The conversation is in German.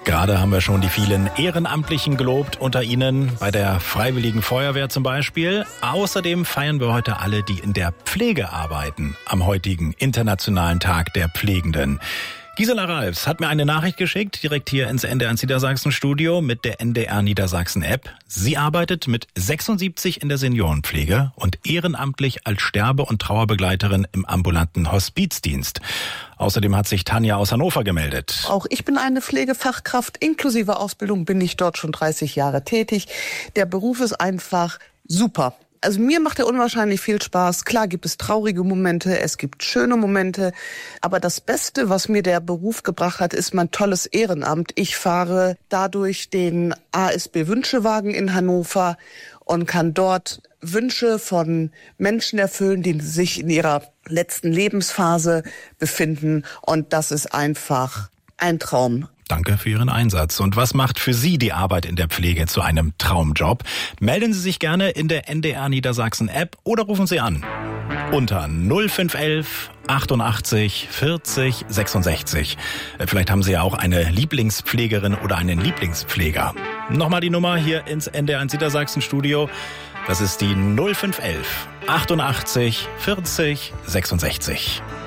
Gerade haben wir schon die vielen Ehrenamtlichen gelobt, unter ihnen bei der Freiwilligen Feuerwehr zum Beispiel. Außerdem feiern wir heute alle, die in der Pflege arbeiten, am heutigen Internationalen Tag der Pflegenden. Gisela Ralfs hat mir eine Nachricht geschickt, direkt hier ins NDR Niedersachsen Studio mit der NDR Niedersachsen App. Sie arbeitet mit 76 in der Seniorenpflege und ehrenamtlich als Sterbe- und Trauerbegleiterin im ambulanten Hospizdienst. Außerdem hat sich Tanja aus Hannover gemeldet. Auch ich bin eine Pflegefachkraft. Inklusive Ausbildung bin ich dort schon 30 Jahre tätig. Der Beruf ist einfach super. Also mir macht er unwahrscheinlich viel Spaß. Klar gibt es traurige Momente, es gibt schöne Momente. Aber das Beste, was mir der Beruf gebracht hat, ist mein tolles Ehrenamt. Ich fahre dadurch den ASB-Wünschewagen in Hannover und kann dort Wünsche von Menschen erfüllen, die sich in ihrer letzten Lebensphase befinden. Und das ist einfach ein Traum. Danke für Ihren Einsatz. Und was macht für Sie die Arbeit in der Pflege zu einem Traumjob? Melden Sie sich gerne in der NDR Niedersachsen App oder rufen Sie an unter 0511 88 40 66. Vielleicht haben Sie ja auch eine Lieblingspflegerin oder einen Lieblingspfleger. Nochmal die Nummer hier ins NDR Niedersachsen Studio. Das ist die 0511 88 40 66.